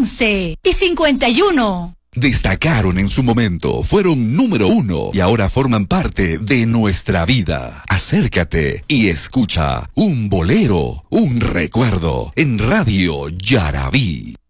11:51. Destacaron en su momento, fueron número 1 y ahora forman parte de nuestra vida. Acércate y escucha un bolero, un recuerdo en Radio Yarabí.